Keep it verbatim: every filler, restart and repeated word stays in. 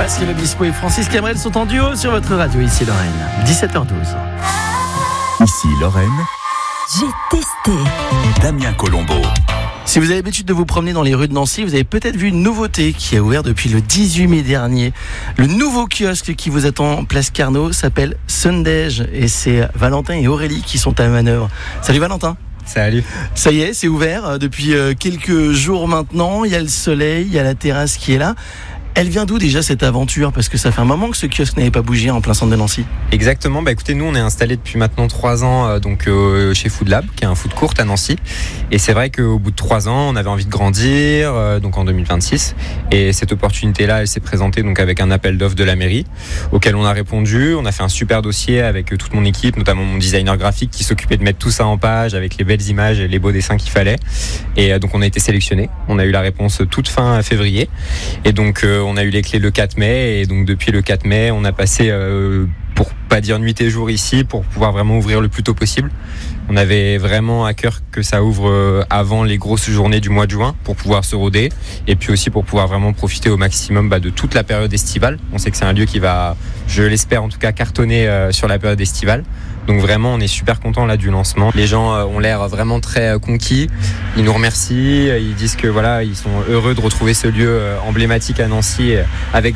Pascal Obispo et Francis Cabrel sont en duo sur votre radio, ici Lorraine. dix-sept heures douze. Ici Lorraine. J'ai testé. Damien Colombo. Si vous avez l'habitude de vous promener dans les rues de Nancy, vous avez peut-être vu une nouveauté qui a ouvert depuis le dix-huit mai dernier. Le nouveau kiosque qui vous attend place Carnot s'appelle Sundej et c'est Valentin et Aurélie qui sont à manœuvre. Salut Valentin. Salut. Ça y est, c'est ouvert depuis quelques jours maintenant. Il y a le soleil, il y a la terrasse qui est là. Elle vient d'où déjà cette aventure ? Parce que ça fait un moment que ce kiosque n'avait pas bougé en plein centre de Nancy. Exactement, bah écoutez, nous on est installés depuis maintenant trois ans euh, donc, euh, chez Food Lab, qui est un food court à Nancy. Et c'est vrai qu'au bout de trois ans, on avait envie de grandir, euh, donc en deux mille vingt-six. Et cette opportunité-là, elle s'est présentée donc, avec un appel d'offres de la mairie, auquel on a répondu. On a fait un super dossier avec euh, toute mon équipe, notamment mon designer graphique qui s'occupait de mettre tout ça en page avec les belles images et les beaux dessins qu'il fallait. Et euh, donc on a été sélectionnés. On a eu la réponse toute fin février. Et donc euh, on a eu les clés le quatre mai et donc depuis le quatre mai on a passé euh, pour pas dire nuit et jour ici pour pouvoir vraiment ouvrir le plus tôt possible. On avait vraiment à cœur que ça ouvre avant les grosses journées du mois de juin pour pouvoir se roder et puis aussi pour pouvoir vraiment profiter au maximum bah, de toute la période estivale. On sait que c'est un lieu qui va, je l'espère en tout cas, cartonner euh, sur la période estivale. Donc vraiment on est super content là du lancement. Les gens euh, ont l'air vraiment très euh, conquis. Ils nous remercient, ils disent que voilà, ils sont heureux de retrouver ce lieu euh, emblématique à Nancy euh, avec